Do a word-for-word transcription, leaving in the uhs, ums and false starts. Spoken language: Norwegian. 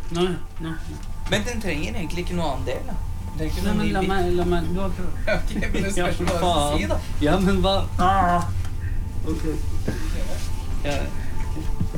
Nå, nå. Men den trenger egentlig ikke noe annen del, da. Den trenger ikke Nei, noe men ny la bit. meg, la meg, du har ikke... Ok, men det spørs hva du faen. sier, da. Ja, men hva? Ah! Ok. Ja.